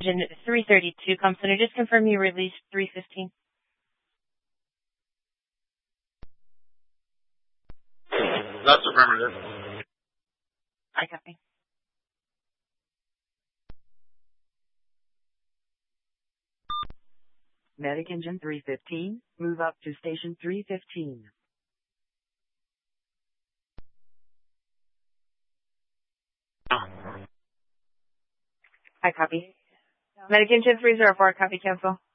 Engine 332, come center. Just confirm you released 315. That's affirmative. I copy. Medic Engine 315, move up to Station 315. I copy. Medic Engine 304, copy cancel.